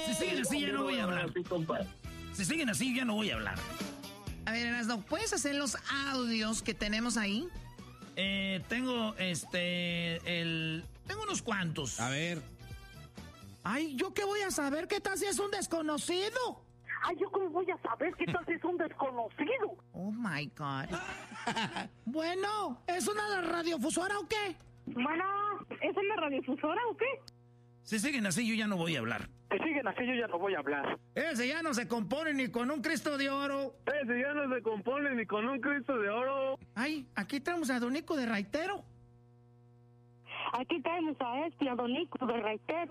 Si siguen así, ya no voy a hablar. Si siguen así, ya no voy a hablar. A ver, Erasno, ¿puedes hacer los audios que tenemos ahí? Tengo tengo unos cuantos. A ver. Ay, ¿yo qué voy a saber? ¿Qué tal si es un desconocido? Ay, ¿yo cómo voy a saber qué tal si es un desconocido? Oh, my God. Bueno, ¿es una radiofusora o qué? Bueno, ¿es una radiodifusora o qué? Si siguen así, yo ya no voy a hablar. Si siguen así, yo ya no voy a hablar. Ese ya no se compone ni con un Cristo de oro. Ese ya no se compone ni con un Cristo de oro. Ay, aquí tenemos a Donico de Raitero. Aquí tenemos a Donico de Raitero.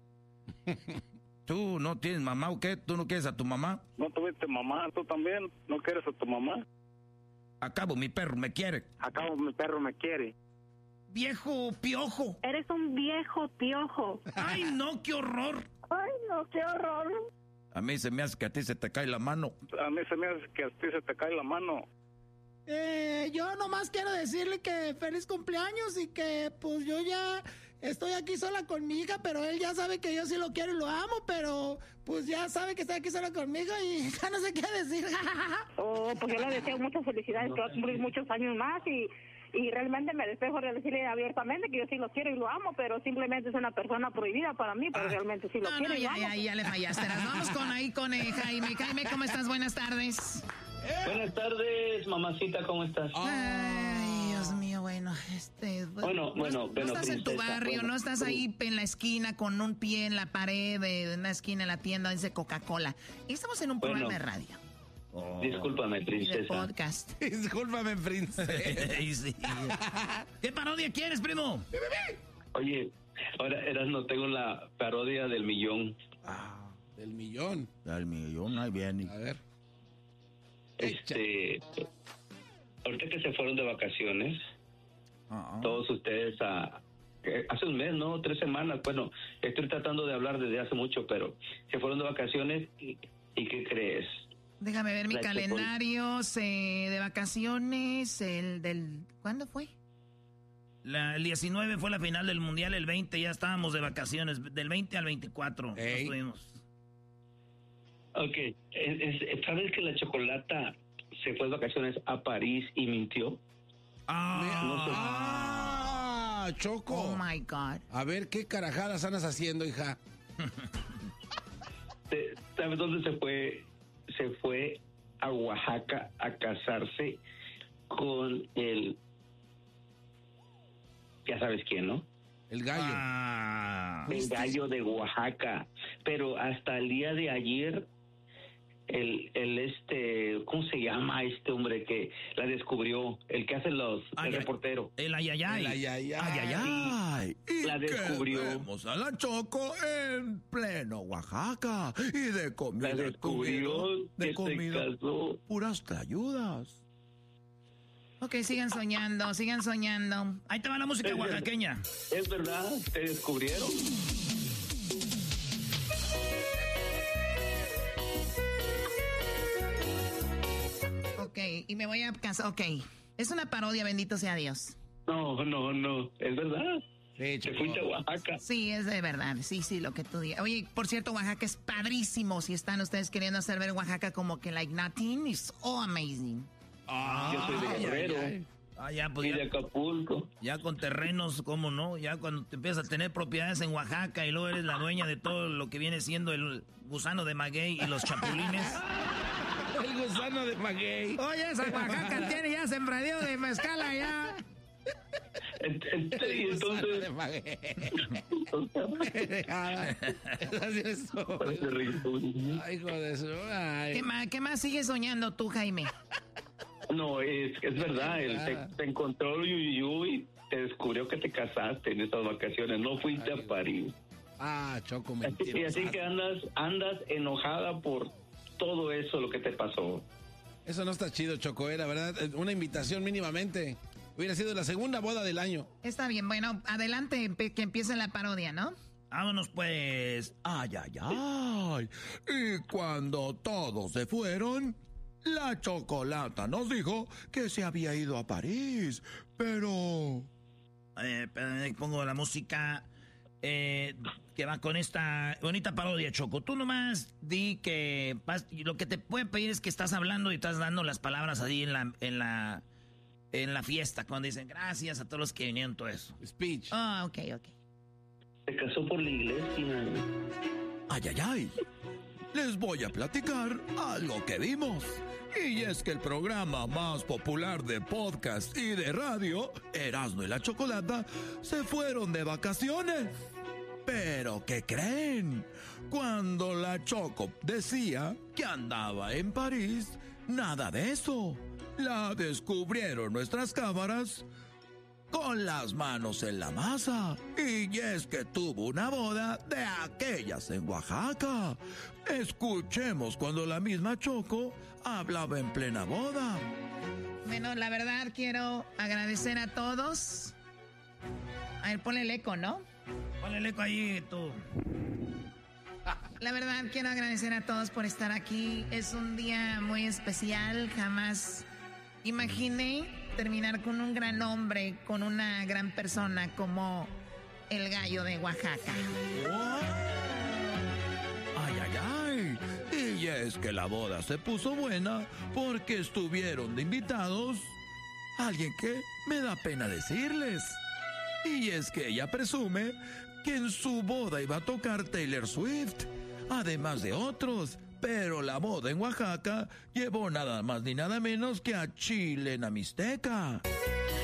¿Tú no tienes mamá o qué? ¿Tú no quieres a tu mamá? ¿No tuviste mamá? ¿Tú también? ¿No quieres a tu mamá? Acabo, mi perro me quiere. Acabo, mi perro me quiere. Viejo piojo. Eres un viejo piojo. Ay, no, qué horror. Ay, no, qué horror. A mí se me hace que a ti se te cae la mano. A mí se me hace que a ti se te cae la mano. Yo nomás quiero decirle que feliz cumpleaños y que pues yo ya estoy aquí sola con mi hija, pero él ya sabe que yo sí lo quiero y lo amo, pero pues ya sabe que está aquí sola conmigo y ya no sé qué decir. Oh, pues yo le deseo muchas felicidades, que va a cumplir muchos años más y realmente me despejo de decirle abiertamente que yo sí lo quiero y lo amo, pero simplemente es una persona prohibida para mí, pero realmente sí lo quiero y lo amo. Ya le fallaste. Vamos con Jaime. Jaime, ¿cómo estás? Buenas tardes. Buenas tardes, mamacita, ¿cómo estás? Ay, Dios mío, bueno, no estás en tu barrio, no estás ahí en la esquina con un pie en la pared de una esquina en la tienda, dice Coca-Cola. Estamos en un programa de radio. Discúlpame, princesa. Y de podcast. Discúlpame, princesa. Sí. ¿Qué parodia quieres, primo? Oye, ahora no tengo la parodia del millón. ¿Del millón? Del millón, ahí viene. A ver. Ahorita que se fueron de vacaciones, todos ustedes hace un mes, ¿no? 3 semanas, bueno, estoy tratando de hablar desde hace mucho, pero se fueron de vacaciones y ¿qué crees? Déjame ver mi calendario de vacaciones, ¿cuándo fue? El 19 fue la final del Mundial, el 20 ya estábamos de vacaciones, del 20 al 24 estuvimos. Ok, ¿sabes que la Chocolata se fue de vacaciones a París y mintió? Choco. Oh, my God. A ver, ¿qué carajadas andas haciendo, hija? ¿Sabes dónde se fue? Se fue a Oaxaca a casarse con ya sabes quién, ¿no? El gallo. El gallo de Oaxaca. Pero hasta el día de ayer, ¿cómo se llama este hombre que la descubrió? El que hace el reportero. El ayayay. Ayayay. La descubrió. Vemos a la Choco en pleno Oaxaca. Y de comida. La descubrió. De comida. Se casó. Puras tlayudas. Ok, sigan soñando. Ahí te va la música oaxaqueña. Es verdad, te descubrieron. Ok, y me voy a casar. Ok, es una parodia, bendito sea Dios. No, es verdad. Sí, te fuiste a Oaxaca. Sí, es de verdad. Sí, lo que tú digas. Oye, por cierto, Oaxaca es padrísimo. Si están ustedes queriendo hacer ver Oaxaca como que like nothing, it's all amazing. Yo soy de Guerrero. Pues y de Acapulco. Ya con terrenos, ¿cómo no? Ya cuando te empiezas a tener propiedades en Oaxaca y luego eres la dueña de todo lo que viene siendo el gusano de maguey y los chapulines. El gusano de maguey. Oye, esa Oaxaca tiene ya sembradío de mezcal allá. Entonces, Ay, hijo de su... ¿Qué más sigues soñando tú, Jaime? No, es verdad, él te encontró y te descubrió que te casaste en estas vacaciones, no fuiste a París. Choco, mentira. Y así que andas enojada por todo eso, lo que te pasó. Eso no está chido, Choco, la verdad, una invitación mínimamente. Hubiera sido la segunda boda del año. Está bien, bueno, adelante, que empiece la parodia, ¿no? Vámonos pues. Ay. Y cuando todos se fueron, la Chocolata nos dijo que se había ido a París, pero... Pongo la música. Que que va con esta bonita parodia, Choco. Tú nomás di que lo que te pueden pedir es que estás hablando y estás dando las palabras ahí en la fiesta, cuando dicen gracias a todos los que vinieron, todo eso. Speech. Ah, ok. Se casó por la iglesia. Ay. Les voy a platicar algo que vimos. Y es que el programa más popular de podcast y de radio, Erasmo y la Chocolata, se fueron de vacaciones. Pero, ¿qué creen? Cuando la Choco decía que andaba en París, nada de eso. La descubrieron nuestras cámaras con las manos en la masa. Y es que tuvo una boda de aquellas en Oaxaca. Escuchemos cuando la misma Choco hablaba en plena boda. Bueno, la verdad quiero agradecer a todos. A ver, ponle el eco, ¿no? Ponle el eco ahí, tú. La verdad quiero agradecer a todos por estar aquí. Es un día muy especial. Jamás imaginé terminar con un gran hombre, con una gran persona como el gallo de Oaxaca. Ay. Y es que la boda se puso buena porque estuvieron de invitados alguien que me da pena decirles. Y es que ella presume que en su boda iba a tocar Taylor Swift, además de otros. Pero la boda en Oaxaca llevó nada más ni nada menos que a Chilena Mixteca.